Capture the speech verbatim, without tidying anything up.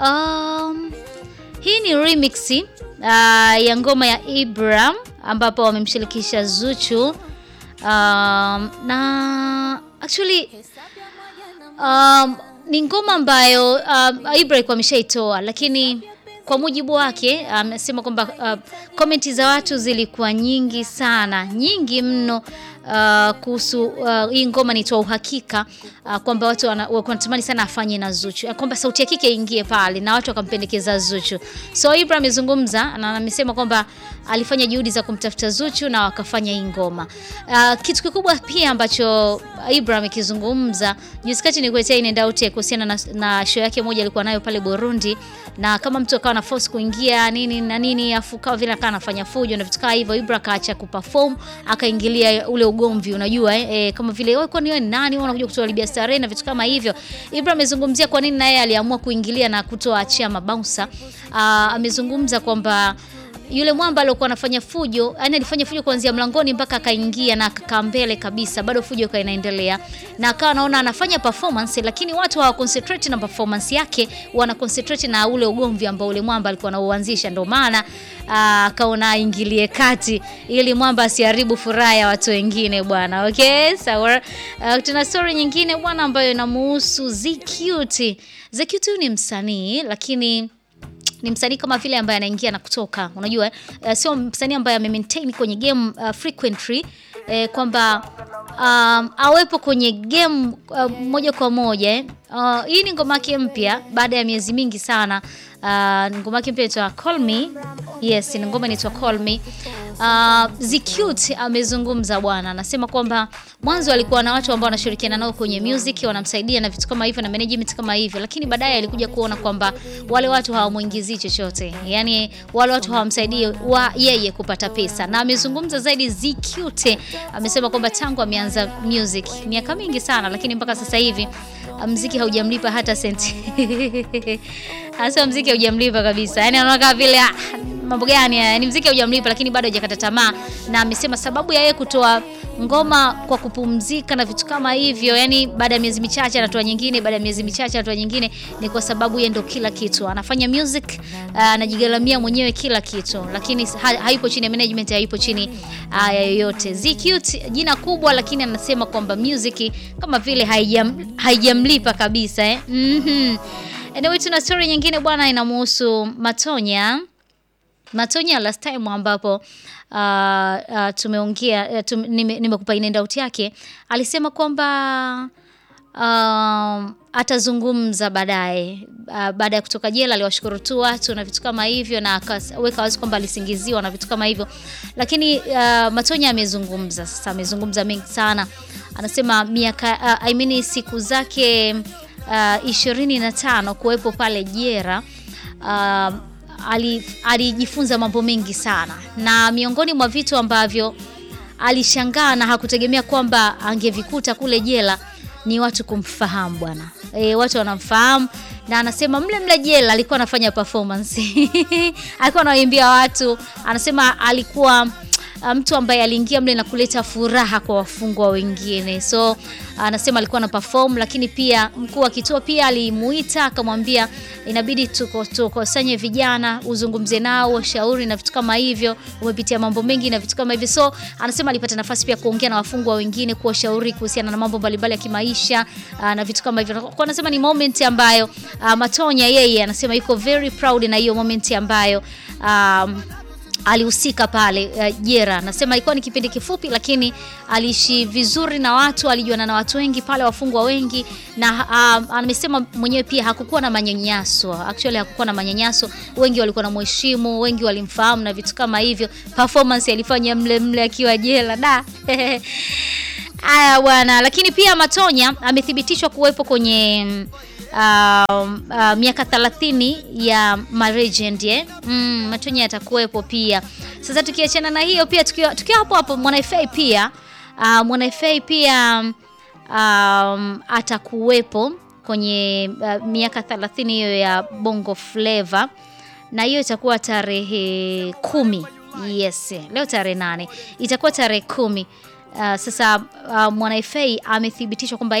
Um, hii ni remix uh, ya ngoma ya Ibra ambapo wamemshirikisha Zuchu. Um, na actually um, ni ngoma ambayo um, Ibra alikuwa ameshaitoa, lakini kwa mujibu wake amesema um, kwamba uh, comment za watu zilikuwa nyingi sana, nyingi mno uh, kuhusu uh, hii ngoma ni toa uhakika uh, kwamba watu wanatamani sana afanye na Zuchu, uh, kwamba sauti ya kike ingie pale na watu wakampendekeza Zuchu. So Ibra amezungumza na amesema kwamba alifanya juhudi za kumtafuta Zuchu na wakafanya hii ngoma. Uh, kitu kikubwa pia ambacho Ibra amekizungumza, juzi kati nikuletea in and out kuhusiana na, na show yake moja alikuwa nayo pale Burundi, na kama mtu akawa na force kuingia nini na nini afu kawa vile akawa anafanya fujo na vitu kama hivyo, Ibra kaacha kuperform akaingilia ule ugomvi, unajua eh, e, kama vile wewe kwani wewe ni nani unakuja kutoa libia starehe na vitu kama hivyo. Ibra amezungumzia kwa nini naye aliamua kuingilia na kutoaachia mabouncer. Amezungumza kwamba yule mwamba alikuwa anafanya fujo, yani alifanya fujo kuanzia mlangoni mpaka akaingia na akakaa mbele kabisa, bado fujo ikawa inaendelea, na akawa anaona anafanya performance, lakini watu hawa concentrate na performance yake, wana concentrate na ule ugomvi ambao ule mwamba alikuwa anauanzisha. Ndio maana akaona aingilie kati ili mwamba asiharibu furaha ya watu wengine bwana. Okay, sawa. So, uh, tuna story nyingine bwana ambayo inamuhusu Zcute. Zcute ni msanii, lakini ni msanii kama vile ambaye anaingia na kutoka, unajua uh, sio msanii ambaye ame-maintain kwenye game uh, frequently eh, kwamba um, awepo kwenye game uh, moja kwa moja eh. Uh, hii ni ngoma yake mpya baada ya miezi mingi sana. Uh, ngoma yake mpya inaitwa Call Me. Yes, ni ngoma inaitwa Call Me. Uh, Zcute amezungumza bwana, anasema kwamba mwanzo alikuwa na watu ambao wanashirikiana nao kwenye music, wanamsaidia na vitu kama hivyo na management kama hivyo, lakini baadaye alikuja kuona kwamba wale watu hawamuingizii chochote, yani wale watu hawamsaidii wa yeye kupata pesa. Na amezungumza zaidi Zcute, amesema kwamba tangu ameanza music miaka mingi sana, lakini mpaka sasa hivi muziki haujamlipa hata senti. Hasa muziki haujamlipa kabisa, yani anaona vile ah, mambo gani yani muziki haujamlipa, lakini bado hajakata tamaa. Na amesema sababu ya yeye kutoa ngoma kwa kupumzika na vitu kama hivyo, yani baada ya miezi michache anatoa nyingine, baada ya miezi michache anatoa nyingine, ni kwa sababu yeye ndo kila kitu. Anafanya music, anajigaramia uh, mwenyewe kila kitu, lakini ha, haipo chini ya management, haipo chini uh, ya yoyote. Zcute jina kubwa, lakini anasema kwamba music kama vile haijam, haijamlipa kabisa eh. Mhm. Anyway, tuna story nyingine bwana inamuhusu Matonya. Matonya last time ambapo uh, uh, tumeongea uh, tum, nimekupa nime in and out yake, alisema kwamba uh, atazungumza baadaye uh, baada ya kutoka jela. Aliwashukuru tu watu na vitu kama hivyo, na akaweka wazi kwamba alisingiziwa na vitu kama hivyo, lakini uh, Matonya amezungumza sasa, amezungumza mengi sana. Anasema miaka uh, I mean siku zake uh, ishirini na tano kuwepo pale jela, uh, alijifunza mambo mengi sana, na miongoni mwa vitu ambavyo alishangaa na hakutegemea kwamba angevikuta kule jela ni watu kumfahamu bwana. E, watu wanamfahamu, na anasema mle mle jela alikuwa anafanya performance. Alikuwa anawaimbia watu, anasema alikuwa mtu ambaye aliingia mle na kuleta furaha kwa wafungwa wengine. So anasema alikuwa na perform, lakini pia mkuu wa kituo pia alimuita akamwambia inabidi tuko tukosanye vijana uzungumze nao, washauri na vitu kama hivyo, umepitia mambo mengi na vitu kama hivyo. So anasema alipata nafasi pia kuongea na wafungwa wengine, kuwashauri kuhusiana na mambo mbalimbali ya kimaisha uh, na vitu kama hivyo. Kwa anasema ni moment ambayo uh, Matonya yeye anasema yuko very proud na hiyo moment ambayo um, alihusika pale jera. Uh, nasema ilikuwa ni kipindi kifupi, lakini aliishi vizuri na watu, alijuana na watu wengi pale, wafungwa wengi, na uh, amesema mwenyewe pia hakukuwa na manyanyaso. Actually hakukuwa na manyanyaso, wengi walikuwa na mheshimu, wengi walimfahamu na vitu kama hivyo. Performance alifanya mle mle akiwa jela da. Aya bwana, lakini pia Matonya amethibitishwa kuwepo kwenye Uh, uh, miaka thelathini ya Malegend eh. Mm, Matonya atakuwepo pia. Sasa tukiachana na hiyo pia tukiwa tukiwa hapo hapo Mwanafa pia uh, Mwanafa pia um, atakuwepo kwenye uh, miaka thelathini hiyo ya Bongo Flava, na hiyo itakuwa tarehe kumi. Yes, leo tarehe nane, itakuwa tarehe kumi. Uh, sasa uh, Mwanafa amethibitishwa kwamba